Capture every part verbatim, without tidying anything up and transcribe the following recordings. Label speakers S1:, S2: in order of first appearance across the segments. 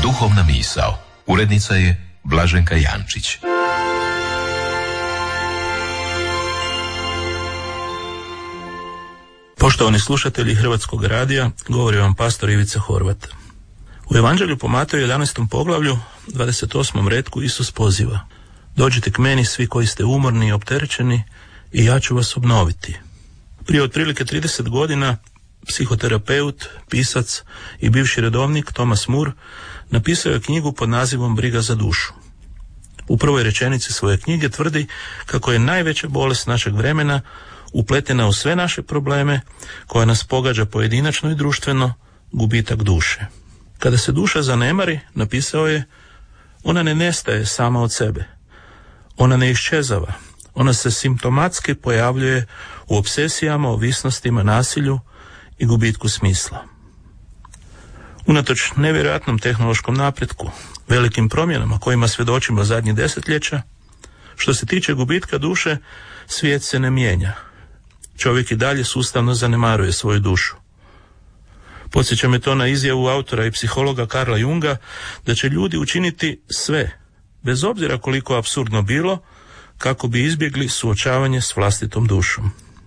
S1: Duhovna misao. Urednica je Blaženka Jančić.
S2: Poštovani slušatelji Hrvatskog radija, govori vam pastor Ivica Horvat. U Evanđelju po Mateju jedanaestom poglavlju, dvadeset osmom retku, Isus poziva: dođite k meni svi koji ste umorni i opterećeni i ja ću vas obnoviti. Prije otprilike trideset godina psihoterapeut, pisac i bivši redovnik Thomas Moore napisao je knjigu pod nazivom Briga za dušu. U prvoj rečenici svoje knjige tvrdi kako je najveća bolest našeg vremena upletena u sve naše probleme, koja nas pogađa pojedinačno i društveno, gubitak duše. Kada se duša zanemari, napisao je, ona ne nestaje sama od sebe. Ona ne iščezava. Ona se simptomatski pojavljuje u obsesijama, ovisnostima, nasilju i gubitku smisla. Unatoč nevjerojatnom tehnološkom napretku, velikim promjenama kojima svjedočimo zadnjih desetljeća, što se tiče gubitka duše, svijet se ne mijenja. Čovjek i dalje sustavno zanemaruje svoju dušu. Podsjeća me to na izjavu autora i psihologa Karla Junga da će ljudi učiniti sve, bez obzira koliko apsurdno bilo, kako bi izbjegli suočavanje s vlastitom dušom.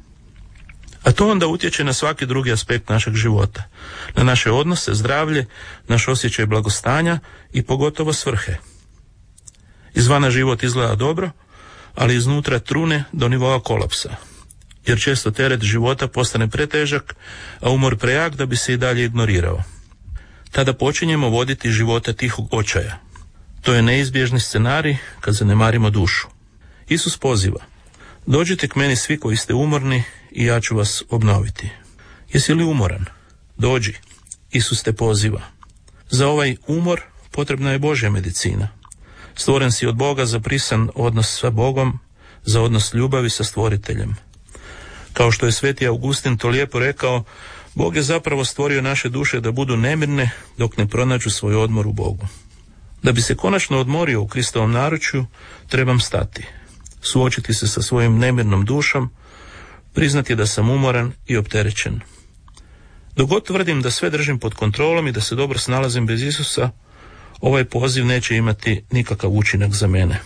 S2: A to onda utječe na svaki drugi aspekt našeg života, na naše odnose, zdravlje, naš osjećaj blagostanja i pogotovo svrhe. Izvana život izgleda dobro, ali iznutra trune do nivoa kolapsa, jer često teret života postane pretežak, a umor prejak da bi se i dalje ignorirao. Tada počinjemo voditi živote tihog očaja. To je neizbježni scenarij kad zanemarimo dušu. Isus poziva: dođite k meni svi koji ste umorni i ja ću vas obnoviti. Jesi li umoran? Dođi. Isus te poziva. Za ovaj umor potrebna je Božja medicina. Stvoren si od Boga za prisan odnos sa Bogom, za odnos ljubavi sa stvoriteljem. Kao što je sveti Augustin to lijepo rekao, Bog je zapravo stvorio naše duše da budu nemirne dok ne pronađu svoj odmor u Bogu. Da bi se konačno odmorio u Kristovom naručju, trebam stati, suočiti se sa svojim nemirnom dušom, priznati da sam umoran i opterećen. Dok god tvrdim da sve držim pod kontrolom i da se dobro snalazim bez Isusa, ovaj poziv neće imati nikakav učinak za mene.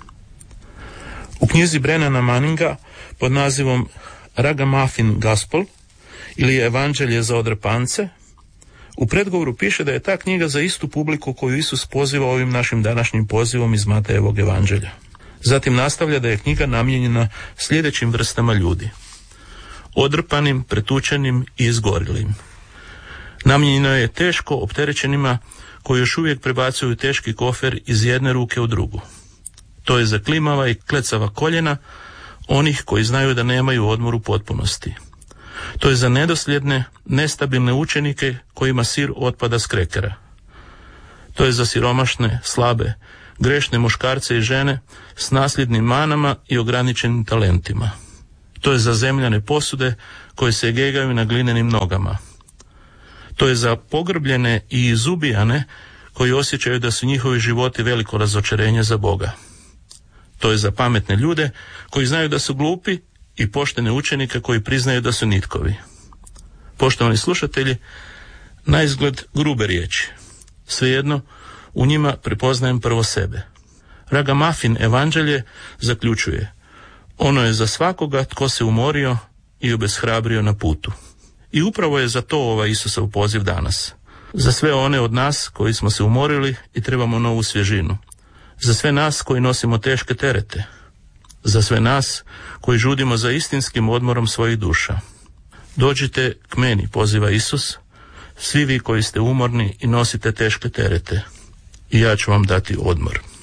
S2: U knjizi Brennana Manninga pod nazivom Ragamuffin Gospel ili Evanđelje za odrpance, u predgovoru piše da je ta knjiga za istu publiku koju Isus poziva ovim našim današnjim pozivom iz Matejevog evanđelja. Zatim nastavlja da je knjiga namijenjena sljedećim vrstama ljudi: odrpanim, pretučenim i izgorilim. Namijenjeno je teško opterećenima koji još uvijek prebacuju teški kofer iz jedne ruke u drugu. To je za klimava i klecava koljena onih koji znaju da nemaju odmor u potpunosti. To je za nedosljedne, nestabilne učenike kojima sir otpada s krekera. To je za siromašne, slabe, grešne muškarce i žene s nasljednim manama i ograničenim talentima. To je za zemljane posude koje se gegaju na glinenim nogama. To je za pogrbljene i izubijane koji osjećaju da su njihovi životi veliko razočarenje za Boga. To je za pametne ljude koji znaju da su glupi i poštene učenike koji priznaju da su nitkovi. Poštovani slušatelji, naizgled grube riječi. Svejedno, u njima prepoznajem prvo sebe. Ragamuffin evanđelje zaključuje: ono je za svakoga tko se umorio i obeshrabrio na putu. I upravo je za to ovaj Isusov poziv danas. Za sve one od nas koji smo se umorili i trebamo novu svježinu. Za sve nas koji nosimo teške terete. Za sve nas koji žudimo za istinskim odmorom svojih duša. Dođite k meni, poziva Isus, svi vi koji ste umorni i nosite teške terete, i ja ću vam dati odmor.